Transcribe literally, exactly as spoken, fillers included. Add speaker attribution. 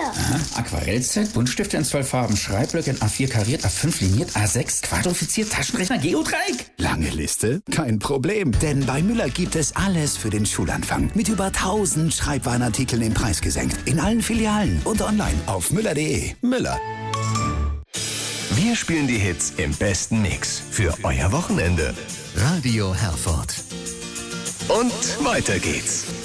Speaker 1: Aha. Aquarellset, Buntstifte in zwölf Farben, Schreibblöcke in A vier kariert, A fünf liniert, A sechs quadrifiziert, Taschenrechner, Geodreieck.
Speaker 2: Lange Liste? Kein Problem, denn bei Müller gibt es alles für den Schulanfang. Mit über tausend Schreibwarenartikeln im Preis gesenkt. In allen Filialen und online auf müller punkt de. Müller.
Speaker 3: Wir spielen die Hits im besten Mix für euer Wochenende.
Speaker 4: Radio Herford.
Speaker 3: Und weiter geht's.